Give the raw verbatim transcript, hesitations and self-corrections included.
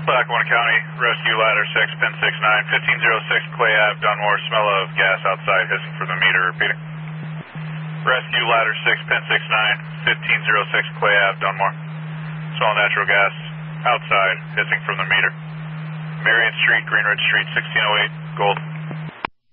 Lackawanna County, rescue ladder six, pin six nine, fifteen oh six Clay Ave, Dunmore, smell of gas outside, hissing from the meter, repeating. Rescue ladder six, pin six nine, fifteen oh six Clay Ave, Dunmore, smell of natural gas outside, hissing from the meter. Marion Street, Greenridge Street, sixteen oh eight, Gold.